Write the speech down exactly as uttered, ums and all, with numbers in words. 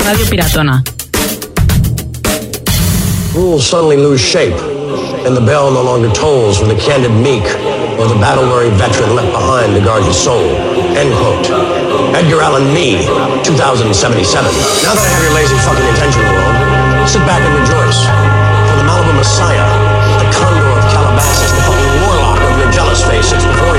Radio Piratona. Rules suddenly lose shape, and the bell no longer tolls for the candid meek or the battle-weary veteran left behind to guard his soul. End quote. Edgar Allan Mee, two thousand seventy-seven. Now that I have your lazy fucking attention, world, sit back and rejoice. For the Malibu Messiah, the condor of Calabasas, the fucking warlock of your jealous face sits before you.